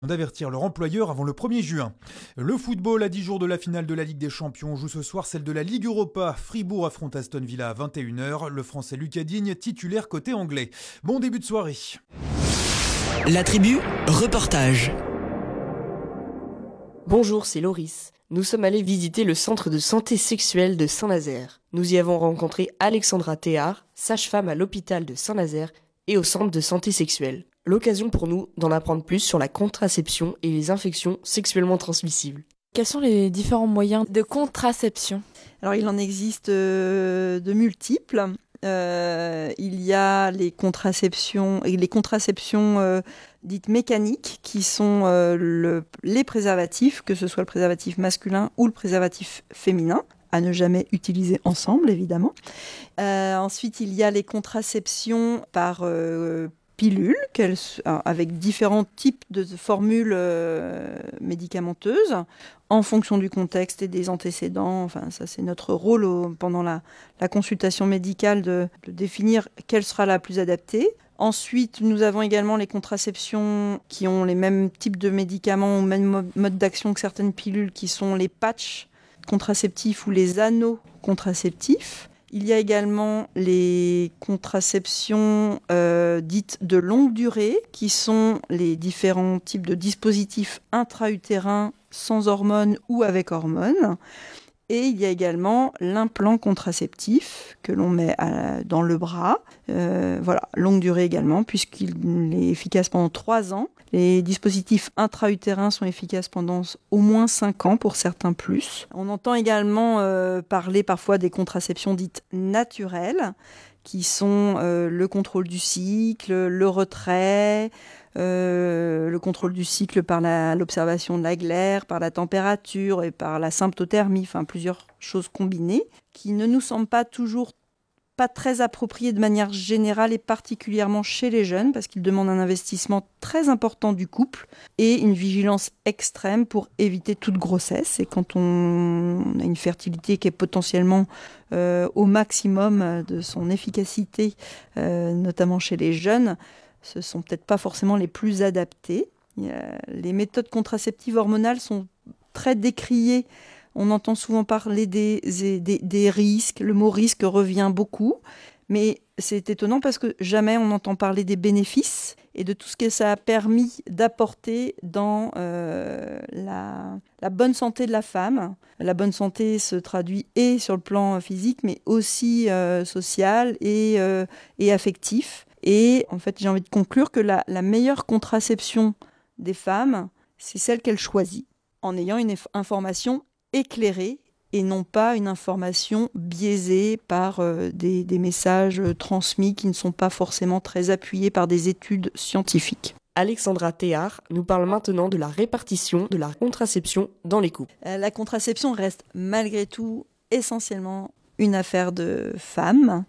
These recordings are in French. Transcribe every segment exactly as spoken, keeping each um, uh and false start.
D'avertir leur employeur avant le premier juin. Le football, à dix jours de la finale de la Ligue des Champions, joue ce soir celle de la Ligue Europa. Fribourg affronte Aston Villa à vingt et une heures. Le Français Lucas Digne, titulaire côté anglais. Bon début de soirée. La tribu, reportage. Bonjour, c'est Loris. Nous sommes allés visiter le centre de santé sexuelle de Saint-Nazaire. Nous y avons rencontré Alexandra Théard, sage-femme à l'hôpital de Saint-Nazaire et au centre de santé sexuelle. L'occasion pour nous d'en apprendre plus sur la contraception et les infections sexuellement transmissibles. Quels sont les différents moyens de contraception ? Alors il en existe euh, de multiples. Euh, il y a les contraceptions, les contraceptions euh, dites mécaniques qui sont euh, le, les préservatifs, que ce soit le préservatif masculin ou le préservatif féminin, à ne jamais utiliser ensemble évidemment. Euh, ensuite il y a les contraceptions par euh, pilules, avec différents types de formules euh, médicamenteuses, en fonction du contexte et des antécédents. Enfin, ça, c'est notre rôle au, pendant la, la consultation médicale de, de définir quelle sera la plus adaptée. Ensuite, nous avons également les contraceptions qui ont les mêmes types de médicaments ou même mode d'action que certaines pilules, qui sont les patchs contraceptifs ou les anneaux contraceptifs. Il y a également les contraceptions euh, dites de longue durée, qui sont les différents types de dispositifs intra-utérins sans hormones ou avec hormones. Et il y a également l'implant contraceptif que l'on met à, dans le bras. Euh, voilà, longue durée également, puisqu'il est efficace pendant trois ans. Les dispositifs intra-utérins sont efficaces pendant au moins cinq ans, pour certains plus. On entend également euh, parler parfois des contraceptions dites naturelles, qui sont euh, le contrôle du cycle, le retrait, euh, le contrôle du cycle par la, l'observation de la glaire, par la température et par la symptothermie, enfin plusieurs choses combinées, qui ne nous semblent pas toujours pas très appropriées de manière générale et particulièrement chez les jeunes, parce qu'ils demandent un investissement très important du couple et une vigilance extrême pour éviter toute grossesse. Et quand on a une fertilité qui est potentiellement euh, au maximum de son efficacité, euh, notamment chez les jeunes, ce ne sont peut-être pas forcément les plus adaptées. Les méthodes contraceptives hormonales sont très décriées. On entend souvent parler des, des, des risques. Le mot risque revient beaucoup. Mais c'est étonnant parce que jamais on entend parler des bénéfices et de tout ce que ça a permis d'apporter dans euh, la, la bonne santé de la femme. La bonne santé se traduit et sur le plan physique, mais aussi euh, social et, euh, et affectif. Et en fait, j'ai envie de conclure que la, la meilleure contraception des femmes, c'est celle qu'elles choisissent, en ayant une information éclairée et non pas une information biaisée par euh, des, des messages transmis qui ne sont pas forcément très appuyés par des études scientifiques. Alexandra Théard nous parle maintenant de la répartition de la contraception dans les couples. Euh, la contraception reste malgré tout essentiellement une affaire de femmes.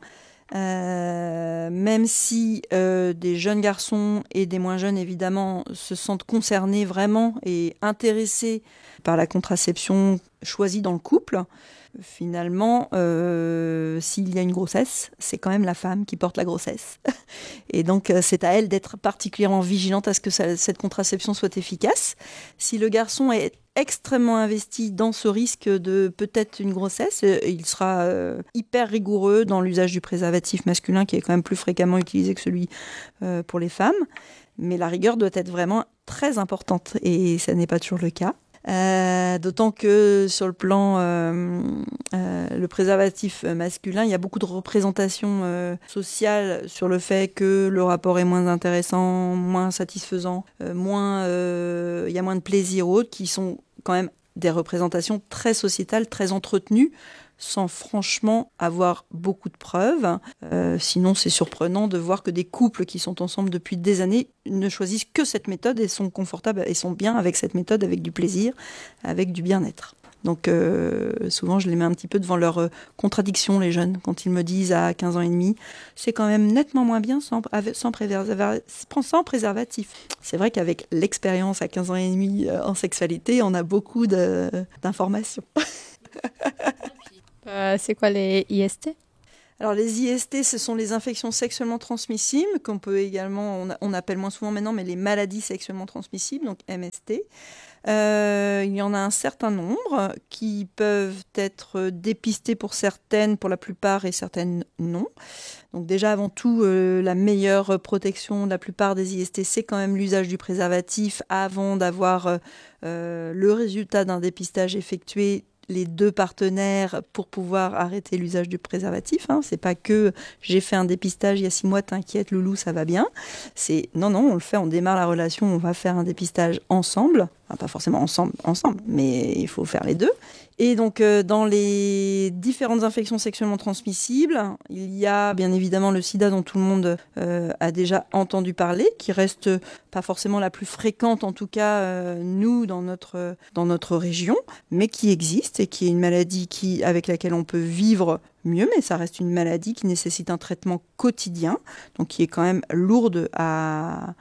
Euh, même si euh, des jeunes garçons et des moins jeunes, évidemment, se sentent concernés vraiment et intéressés par la contraception choisie dans le couple, finalement, euh, s'il y a une grossesse, c'est quand même la femme qui porte la grossesse. Et donc, c'est à elle d'être particulièrement vigilante à ce que ça, cette contraception soit efficace. Si le garçon est extrêmement investi dans ce risque de peut-être une grossesse, il sera euh, hyper rigoureux dans l'usage du préservatif masculin, qui est quand même plus fréquemment utilisé que celui euh, pour les femmes. Mais la rigueur doit être vraiment très importante, et ça n'est pas toujours le cas. Euh, d'autant que sur le plan euh, euh, le préservatif masculin, il y a beaucoup de représentations euh, sociales sur le fait que le rapport est moins intéressant, moins satisfaisant, euh, moins, euh, il y a moins de plaisir ou autres, qui sont quand même des représentations très sociétales, très entretenues, sans franchement avoir beaucoup de preuves. Euh, sinon, c'est surprenant de voir que des couples qui sont ensemble depuis des années ne choisissent que cette méthode et sont confortables et sont bien avec cette méthode, avec du plaisir, avec du bien-être. Donc euh, souvent, je les mets un petit peu devant leur euh, contradiction, les jeunes, quand ils me disent à quinze ans et demi, c'est quand même nettement moins bien sans, avec, sans, préserva- sans préservatif. C'est vrai qu'avec l'expérience à quinze ans et demi euh, en sexualité, on a beaucoup de, d'informations. Euh, c'est quoi les I S T ? Alors les I S T, ce sont les infections sexuellement transmissibles, qu'on peut également, on, on appelle moins souvent maintenant, mais les maladies sexuellement transmissibles, donc M S T. Euh, il y en a un certain nombre qui peuvent être dépistées pour certaines, pour la plupart, et certaines non. Donc déjà, avant tout, euh, la meilleure protection de la plupart des I S T, c'est quand même l'usage du préservatif avant d'avoir euh, le résultat d'un dépistage effectué, les deux partenaires pour pouvoir arrêter l'usage du préservatif. Hein. C'est pas que j'ai fait un dépistage il y a six mois, t'inquiète loulou, ça va bien. C'est non, non, on le fait, on démarre la relation, on va faire un dépistage ensemble. Enfin, pas forcément ensemble, ensemble, mais il faut faire les deux. Et donc, euh, dans les différentes infections sexuellement transmissibles, il y a bien évidemment le sida dont tout le monde euh, a déjà entendu parler, qui reste pas forcément la plus fréquente, en tout cas, euh, nous, dans notre, dans notre région, mais qui existe et qui est une maladie qui, avec laquelle on peut vivre mieux, mais ça reste une maladie qui nécessite un traitement quotidien, donc qui est quand même lourde à...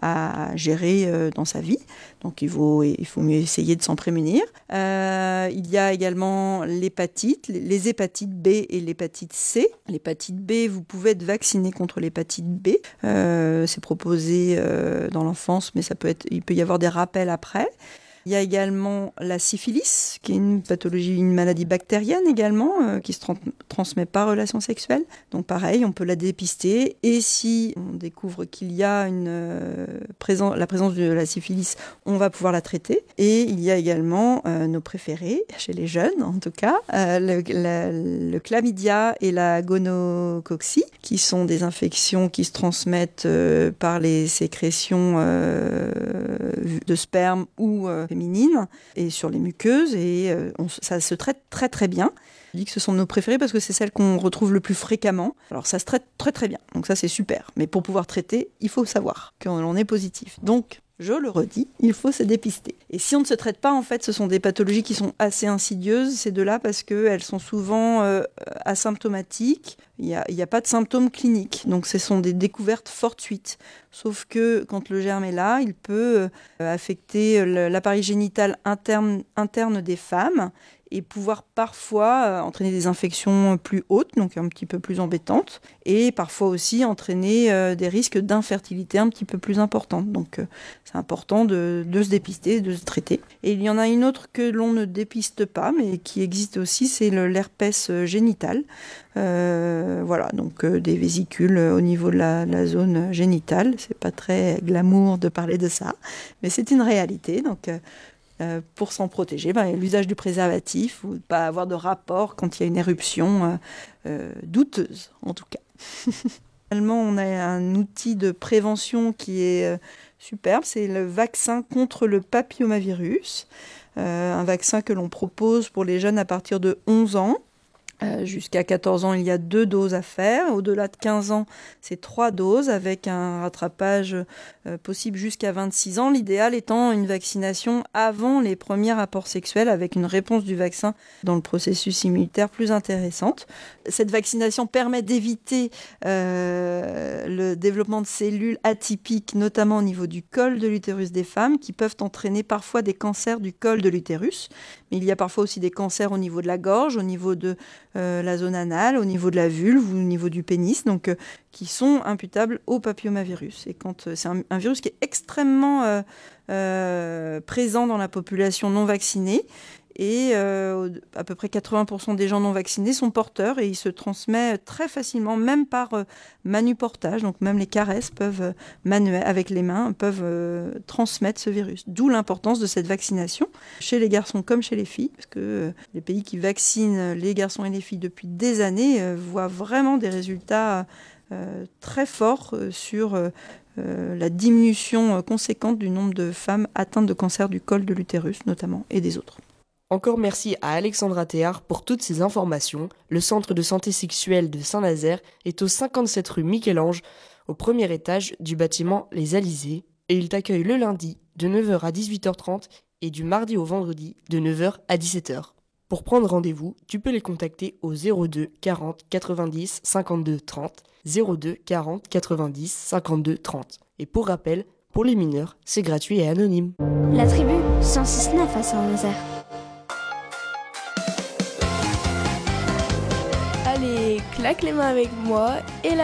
à gérer euh, dans sa vie. Donc il faut, il faut mieux essayer de s'en prémunir. Euh, il y a également l'hépatite, les hépatites B et l'hépatite C. L'hépatite B, vous pouvez être vacciné contre l'hépatite B. Euh, c'est proposé euh, dans l'enfance, mais ça peut être, il peut y avoir des rappels après. Il y a également la syphilis, qui est une pathologie, une maladie bactérienne également, euh, qui se tra- transmet par relation sexuelle. Donc pareil, on peut la dépister. Et si on découvre qu'il y a une, euh, présent, la présence de la syphilis, on va pouvoir la traiter. Et il y a également euh, nos préférés, chez les jeunes en tout cas, euh, le, la, le chlamydia et la gonococcie, qui sont des infections qui se transmettent euh, par les sécrétions euh, de sperme ou euh, féminine et sur les muqueuses et euh, on, ça se traite très très bien. Je dis que ce sont nos préférés parce que c'est celles qu'on retrouve le plus fréquemment. Alors ça se traite très très bien, donc ça c'est super. Mais pour pouvoir traiter, il faut savoir qu'on est positif. Donc je le redis, il faut se dépister. Et si on ne se traite pas, en fait, ce sont des pathologies qui sont assez insidieuses, ces deux-là, parce qu'elles sont souvent euh, asymptomatiques. Il n'y a, il n'y a pas de symptômes cliniques. Donc, ce sont des découvertes fortuites. Sauf que quand le germe est là, il peut euh, affecter l'appareil génital interne, interne des femmes et pouvoir parfois euh, entraîner des infections plus hautes, donc un petit peu plus embêtantes, et parfois aussi entraîner euh, des risques d'infertilité un petit peu plus importants. Donc euh, c'est important de, de se dépister, de se traiter. Et il y en a une autre que l'on ne dépiste pas, mais qui existe aussi, c'est le, l'herpès génital. Euh, voilà, donc euh, des vésicules au niveau de la, la zone génitale. C'est pas très glamour de parler de ça, mais c'est une réalité. Donc euh, Euh, pour s'en protéger, ben, l'usage du préservatif ou ne pas avoir de rapport quand il y a une éruption euh, euh, douteuse, en tout cas. Finalement, on a un outil de prévention qui est euh, superbe, c'est le vaccin contre le papillomavirus, euh, un vaccin que l'on propose pour les jeunes à partir de onze ans. Euh, jusqu'à quatorze ans, il y a deux doses à faire. Au-delà de quinze ans, c'est trois doses avec un rattrapage euh, possible jusqu'à vingt-six ans. L'idéal étant une vaccination avant les premiers rapports sexuels avec une réponse du vaccin dans le processus immunitaire plus intéressante. Cette vaccination permet d'éviter euh, le développement de cellules atypiques, notamment au niveau du col de l'utérus des femmes, qui peuvent entraîner parfois des cancers du col de l'utérus. Mais il y a parfois aussi des cancers au niveau de la gorge, au niveau de euh, la zone anale, au niveau de la vulve ou au niveau du pénis, donc euh, qui sont imputables au papillomavirus. Et quand euh, c'est un, un virus qui est extrêmement euh, euh, présent dans la population non vaccinée, et euh, à peu près quatre-vingts pour cent des gens non vaccinés sont porteurs et il se transmet très facilement, même par euh, manuportage, donc même les caresses peuvent euh, manuelles avec les mains peuvent euh, transmettre ce virus. D'où l'importance de cette vaccination chez les garçons comme chez les filles, parce que euh, les pays qui vaccinent les garçons et les filles depuis des années euh, voient vraiment des résultats euh, très forts euh, sur euh, euh, la diminution euh, conséquente du nombre de femmes atteintes de cancer du col de l'utérus notamment et des autres. Encore merci à Alexandra Théard pour toutes ces informations. Le centre de santé sexuelle de Saint-Nazaire est au cinquante-sept rue Michel-Ange, au premier étage du bâtiment Les Alizés, et il t'accueille le lundi de neuf heures à dix-huit heures trente et du mardi au vendredi de neuf heures à dix-sept heures. Pour prendre rendez-vous, tu peux les contacter au zéro deux quarante quatre-vingt-dix cinquante-deux trente, zéro deux quarante quatre-vingt-dix cinquante-deux trente. Et pour rappel, pour les mineurs, c'est gratuit et anonyme. La tribu cent six neuf à Saint-Nazaire. Allez, Claque les mains avec moi et la